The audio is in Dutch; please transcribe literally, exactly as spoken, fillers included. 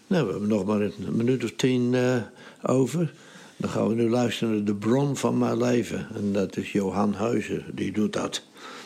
Nou, we hebben nog maar een minuut of tien uh, over. Dan gaan we nu luisteren naar de bron van mijn leven. En dat is Johan Huizen, die doet dat.